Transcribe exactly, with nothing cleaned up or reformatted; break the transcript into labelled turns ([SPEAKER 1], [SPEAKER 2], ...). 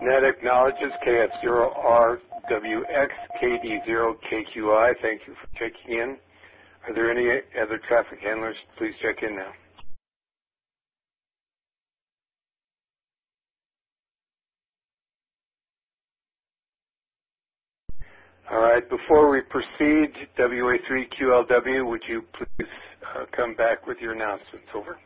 [SPEAKER 1] Net acknowledges K F zero R W X K D zero K Q I. Thank you for checking in. Are there any other traffic handlers? Please check in now. All right, before we proceed, W A three Q L W, would you please uh, come back with your announcements? Over.